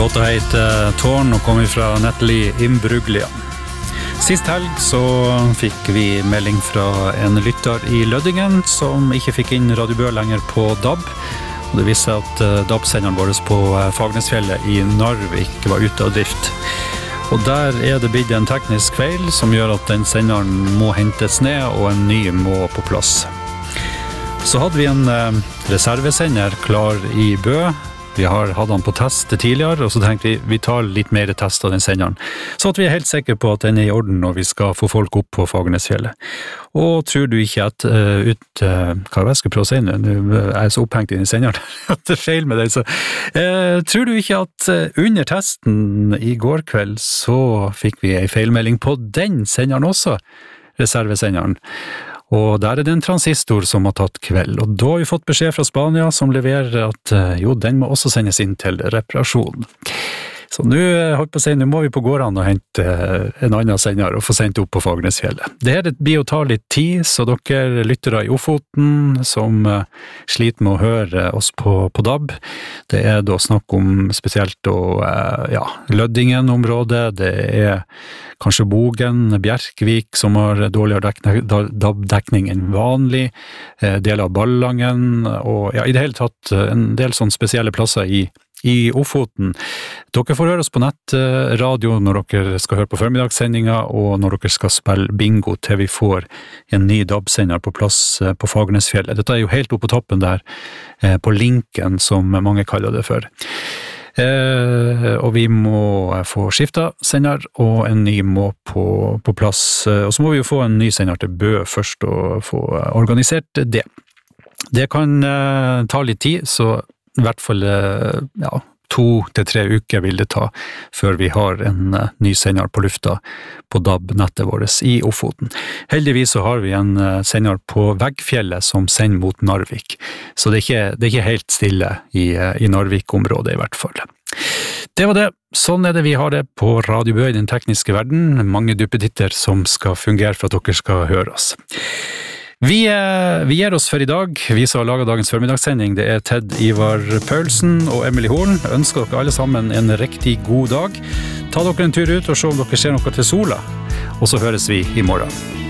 Låta heter Tårn og kommer fra Natalie Imbruglia. Sist helg så fikk vi melding fra en lytter i Lødingen som ikke fikk inn Radio Bø lenger på DAB. Og det viste seg at DAB-senderen vår på Fagernesfjellet i Narvik var ute av drift. Og der er det blitt en teknisk feil som gjør at den senderen må hentes ned og en ny må på plass. Så hadde vi en reservesender klar i Bø. Vi har hatt den på test tidligere, og så tenkte vi tar litt mer test av den senderen, så at vi er helt sikre på at den er i orden når vi skal få folk opp på Fagernesfjellet. Og tror du ikke at hva jeg skal prøve å si nå? Nå er jeg så opphengt i den senderen at det er feil med den, så tror du ikke at under testen i går kveld så fikk vi en feilmelding på den senderen også, reservesenderen. Og der er det en transistor som har tatt kveld, og da har vi fått beskjed fra Spania som leverer at jo, den må også sendes inn til reparasjon. Så nå, nå må vi på gården og hente en annen sender og få sendt opp på Fagernesfjellet. Det her blir å ta litt tid, så dere lyttere i Ofoten som sliter med å høre oss på DAB, det er da snakk om spesielt Lødingen-området, det er kanskje Bogen, Bjerkvik som har dårligere DAB-dekning enn vanlig, deler av Ballangen, og i det hele tatt en del sånne spesielle plasser i Ofoten. Dere får høre oss på nettradio når dere skal høre på formidagssendinga, og når dere skal spille bingo til vi får en ny DAB-sender på plass på Fagernesfjellet. Dette er jo helt oppe på toppen der, på linken som mange kaller det for. Og vi må få skifta sender, og en ny må på plass. Og så må vi jo få en ny sender til Bø først, og få organisert det. Det kan ta litt tid, så i hvert fall 2 til 3 uker vil det ta før vi har en ny sender på lufta på DAB-nettet vårt i Ofoten. Heldigvis så har vi en sender på Veggfjellet som sender mot Narvik, så det er ikke helt stille i Narvik-området i hvert fall. Det var det. Sånn er det vi har det på Radio Bø i den tekniske verden. Mange duppeditter som skal fungere for at dere skal høre oss. Vi gir oss for i dag. Vi som har laget dagens formidagssending, det er Ted Ivar Paulsen og Emily Horn. Ønsker dere alle sammen en riktig god dag. Ta dere en tur ut og se om dere ser noe til sola. Og så høres vi i morgen.